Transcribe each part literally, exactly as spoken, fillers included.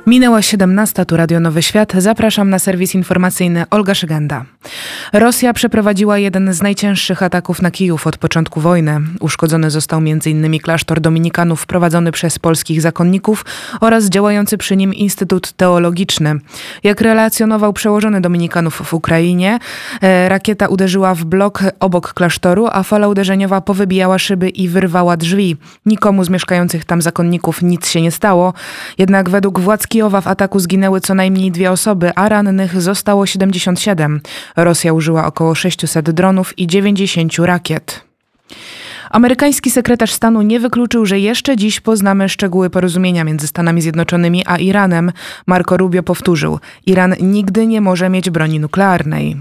Minęła siedemnasta, tu Radio Nowy Świat. Zapraszam na serwis informacyjny Olga Szygenda. Rosja przeprowadziła jeden z najcięższych ataków na Kijów od początku wojny. Uszkodzony został między innymi klasztor dominikanów prowadzony przez polskich zakonników oraz działający przy nim Instytut Teologiczny. Jak relacjonował przełożony dominikanów w Ukrainie, e, rakieta uderzyła w blok obok klasztoru, a fala uderzeniowa powybijała szyby i wyrwała drzwi. Nikomu z mieszkających tam zakonników nic się nie stało, jednak według władz Kijowa w ataku zginęły co najmniej dwie osoby, a rannych zostało siedemdziesiąt siedem. Rosja użyła około sześciuset dronów i dziewięćdziesięciu rakiet. Amerykański sekretarz stanu nie wykluczył, że jeszcze dziś poznamy szczegóły porozumienia między Stanami Zjednoczonymi a Iranem. Marco Rubio powtórzył: Iran nigdy nie może mieć broni nuklearnej.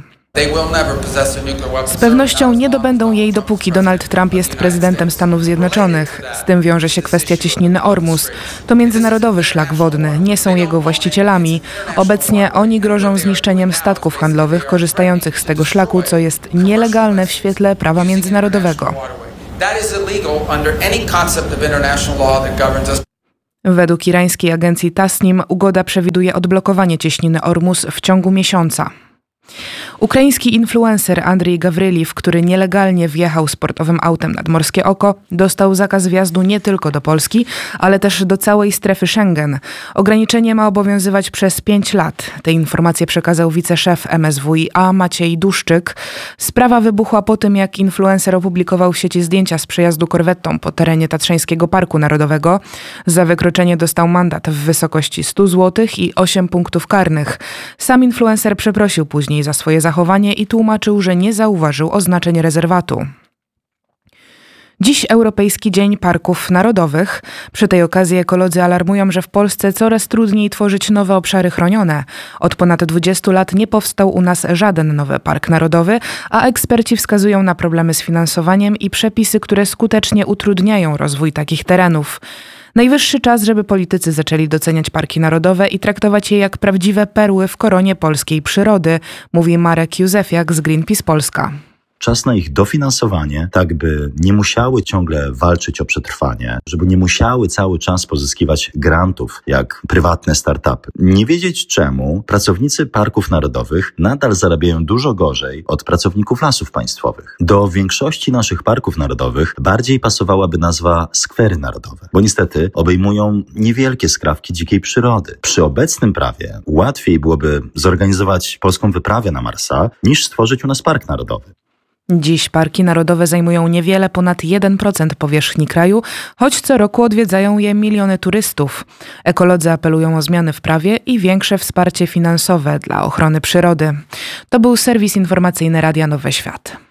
Z pewnością nie dobędą jej, dopóki Donald Trump jest prezydentem Stanów Zjednoczonych. Z tym wiąże się kwestia cieśniny Ormus. To międzynarodowy szlak wodny, nie są jego właścicielami. Obecnie oni grożą zniszczeniem statków handlowych korzystających z tego szlaku, co jest nielegalne w świetle prawa międzynarodowego. Według irańskiej agencji Tasnim ugoda przewiduje odblokowanie cieśniny Ormus w ciągu miesiąca. Ukraiński influencer Andrzej Gawryliw, który nielegalnie wjechał sportowym autem nad Morskie Oko, dostał zakaz wjazdu nie tylko do Polski, ale też do całej strefy Schengen. Ograniczenie ma obowiązywać przez pięć lat. Te informacje przekazał wiceszef M S W i A Maciej Duszczyk. Sprawa wybuchła po tym, jak influencer opublikował w sieci zdjęcia z przejazdu korwettą po terenie Tatrzańskiego Parku Narodowego. Za wykroczenie dostał mandat w wysokości stu złotych i osiem punktów karnych. Sam influencer przeprosił później za swoje zachowanie i tłumaczył, że nie zauważył oznaczeń rezerwatu. Dziś Europejski Dzień Parków Narodowych. Przy tej okazji ekolodzy alarmują, że w Polsce coraz trudniej tworzyć nowe obszary chronione. Od ponad dwudziestu lat nie powstał u nas żaden nowy park narodowy, a eksperci wskazują na problemy z finansowaniem i przepisy, które skutecznie utrudniają rozwój takich terenów. Najwyższy czas, żeby politycy zaczęli doceniać parki narodowe i traktować je jak prawdziwe perły w koronie polskiej przyrody, mówi Marek Józefiak z Greenpeace Polska. Czas na ich dofinansowanie, tak by nie musiały ciągle walczyć o przetrwanie, żeby nie musiały cały czas pozyskiwać grantów jak prywatne startupy. Nie wiedzieć czemu pracownicy parków narodowych nadal zarabiają dużo gorzej od pracowników lasów państwowych. Do większości naszych parków narodowych bardziej pasowałaby nazwa skwery narodowe, bo niestety obejmują niewielkie skrawki dzikiej przyrody. Przy obecnym prawie łatwiej byłoby zorganizować polską wyprawę na Marsa niż stworzyć u nas park narodowy. Dziś parki narodowe zajmują niewiele ponad jeden procent powierzchni kraju, choć co roku odwiedzają je miliony turystów. Ekolodzy apelują o zmiany w prawie i większe wsparcie finansowe dla ochrony przyrody. To był serwis informacyjny Radia Nowy Świat.